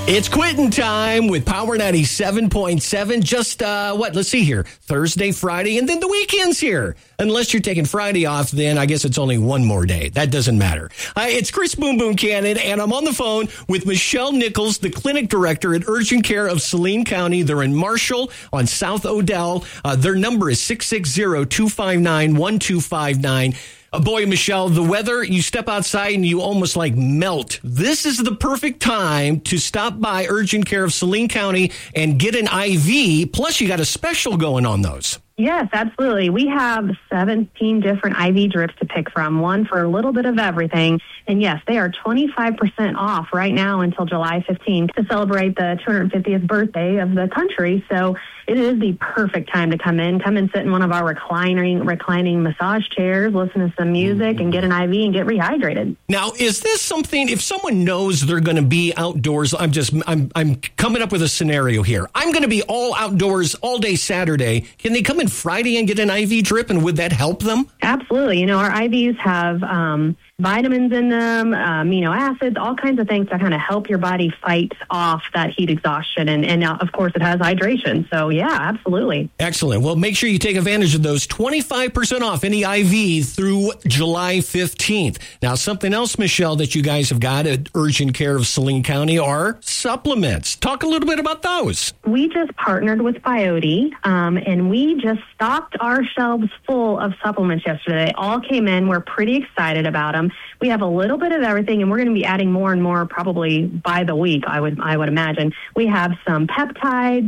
It's quitting time with Power 97.7. Just, let's see here. Thursday, Friday, and then the weekend's here. Unless you're taking Friday off, then I guess it's only one more day. That doesn't matter. It's Chris Boom Boom Cannon, and I'm on the phone with Michelle Nichols, the clinic director at Urgent Care of Saline County. They're in Marshall on South Odell. Their number is 660-259-1259. Boy, Michelle, the weather, you step outside and you almost like melt. This is the perfect time to stop by Urgent Care of Saline County and get an IV. Plus, you got a special going on those. Yes, absolutely. We have 17 different IV drips to pick from, one for a little bit of everything. And yes, they are 25% off right now until July 15th to celebrate the 250th birthday of the country. So it is the perfect time to come and sit in one of our reclining massage chairs, listen to some music, and get an IV and get rehydrated. Now, is this something, if someone knows they're going to be outdoors, I'm coming up with a scenario here. I'm going to be all outdoors all day Saturday. Can they come in Friday and get an IV drip, and would that help them? Absolutely. You know, our IVs have vitamins in them, amino acids, all kinds of things to kind of help your body fight off that heat exhaustion. And of course, it has hydration. So, yeah, absolutely. Excellent. Well, make sure you take advantage of those 25% off any IV through July 15th. Now, something else, Michelle, that you guys have got at Urgent Care of Saline County are supplements. Talk a little bit about those. We just partnered with Biote, and we just stocked our shelves full of supplements yesterday. They all came in. We're pretty excited about them. We have a little bit of everything, and we're going to be adding more and more probably by the week, I would imagine. We have some peptides.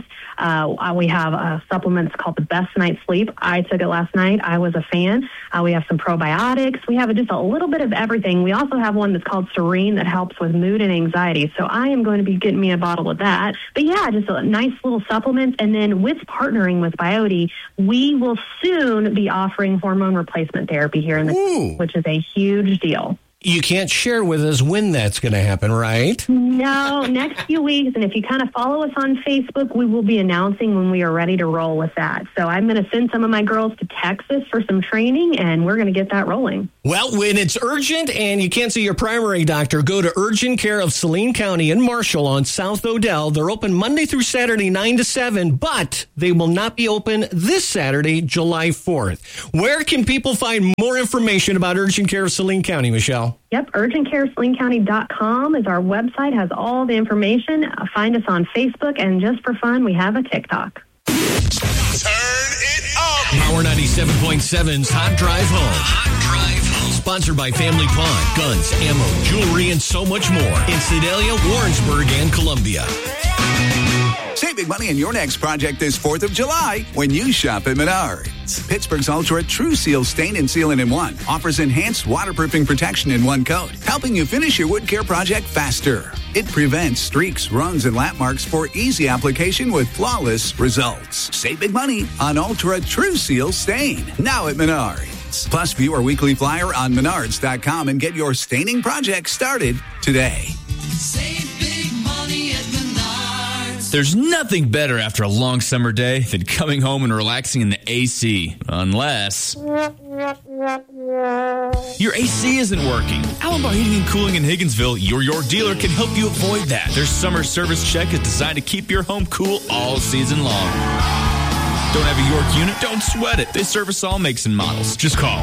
We have supplements called the Best Night's Sleep. I took it last night. I was a fan. We have some probiotics. We have just a little bit of everything. We also have one that's called Serene that helps with mood and anxiety. So I am going to be getting me a bottle of that. But yeah, just a nice little supplement. And then with partnering with Biote, we will soon be offering hormone replacement therapy here in the which is a huge deal. You can't share with us when that's going to happen, right? No, next few weeks. And if you kind of follow us on Facebook, we will be announcing when we are ready to roll with that. So I'm going to send some of my girls to Texas for some training, and we're going to get that rolling. Well, when it's urgent and you can't see your primary doctor, go to Urgent Care of Saline County in Marshall on South Odell. They're open Monday through Saturday, 9 to 7, but they will not be open this Saturday, July 4th. Where can people find more information about Urgent Care of Saline County, Michelle? Yep, urgentcaresalinecounty.com is our website, has all the information. Find us on Facebook, and just for fun, we have a TikTok. Turn it up! Power 97.7's Hot Drive Home. Hot Drive Home. Sponsored by Family Pawn, guns, ammo, jewelry, and so much more in Sedalia, Warrensburg, and Columbia. Save big money on your next project this 4th of July when you shop at Menards. Pittsburgh's Ultra True Seal Stain and Sealant in One offers enhanced waterproofing protection in one coat, helping you finish your wood care project faster. It prevents streaks, runs, and lap marks for easy application with flawless results. Save big money on Ultra True Seal Stain, now at Menards. Plus, view our weekly flyer on Menards.com and get your staining project started today. Save big money at Menards. There's nothing better after a long summer day than coming home and relaxing in the AC. Unless your AC isn't working. Allenbaugh Heating and Cooling in Higginsville, your York dealer, can help you avoid that. Their summer service check is designed to keep your home cool all season long. Don't have a York unit? Don't sweat it. They service all makes and models. Just call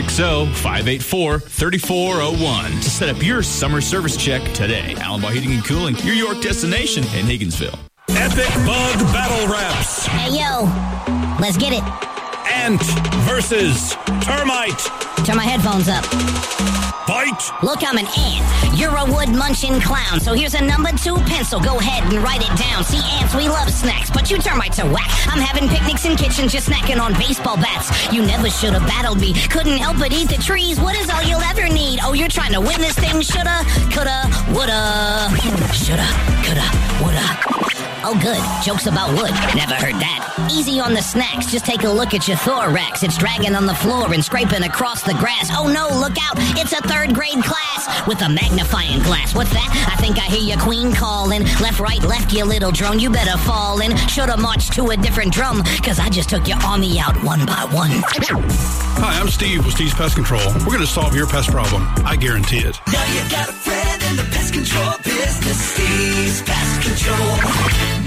660-584-3401 to set up your summer service check today. Allenbaugh Heating and Cooling, your York destination in Higginsville. Epic Bug Battle Raps. Hey, yo. Let's get it. Ant versus Termite. Turn my headphones up. Fight. Look, I'm an ant. You're a wood-munching clown. So here's a number 2 pencil. Go ahead and write it down. See, ants, we love snacks, but you termites are whack. I'm having picnics in kitchens, just snacking on baseball bats. You never should have battled me. Couldn't help but eat the trees. What is all you'll ever need? Oh, you're trying to win this thing? Shoulda, coulda, woulda. Shoulda, coulda, woulda. Oh, good. Jokes about wood. Never heard that. Easy on the snacks. Just take a look at your thorax. It's dragging on the floor and scraping across the grass. Oh, no, look out. It's a 3rd grade class with a magnifying glass. What's that? I think I hear your queen calling. Left, right, left, you little drone. You better fall in. Shoulda marched to a different drum, because I just took your army out one by one. Hi, I'm Steve with Steve's Pest Control. We're going to solve your pest problem. I guarantee it. Now you got a friend in the pest control business. 'cause Steve's Pest Control.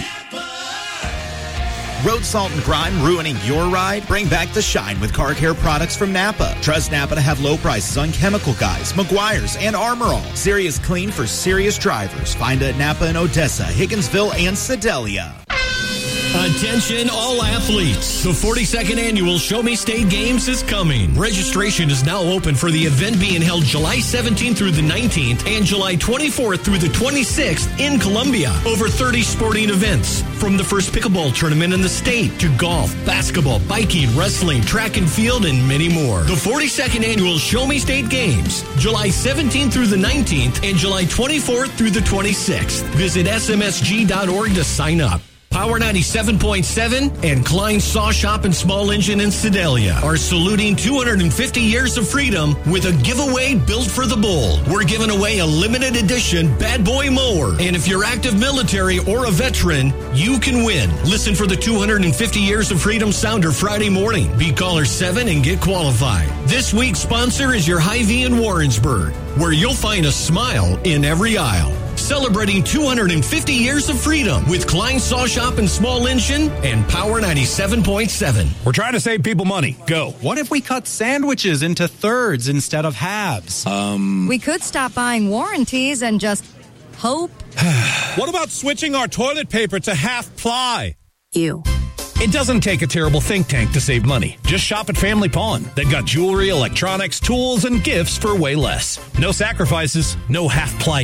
Road salt and grime ruining your ride? Bring back the shine with car care products from Napa. Trust Napa to have low prices on Chemical Guys, Meguiar's, and Armor All. Serious clean for serious drivers. Find it at Napa in Odessa, Higginsville, and Sedalia. Attention all athletes. The 42nd annual Show Me State Games is coming. Registration is now open for the event being held July 17th through the 19th and July 24th through the 26th in Columbia. Over 30 sporting events, from the first pickleball tournament in the state to golf, basketball, biking, wrestling, track and field, and many more. The 42nd annual Show Me State Games, July 17th through the 19th and July 24th through the 26th. Visit smsg.org to sign up. Power 97.7 and Klein Saw Shop and Small Engine in Sedalia are saluting 250 years of freedom with a giveaway built for the bold. We're giving away a limited edition Bad Boy mower. And if you're active military or a veteran, you can win. Listen for the 250 Years of Freedom Sounder Friday morning. Be caller 7 and get qualified. This week's sponsor is your Hy-Vee in Warrensburg, where you'll find a smile in every aisle. Celebrating 250 years of freedom with Klein Saw Shop and Small Engine and Power 97.7. We're trying to save people money. Go. What if we cut sandwiches into thirds instead of halves? We could stop buying warranties and just hope. What about switching our toilet paper to half ply? You. It doesn't take a terrible think tank to save money. Just shop at Family Pawn. They've got jewelry, electronics, tools, and gifts for way less. No sacrifices, no half ply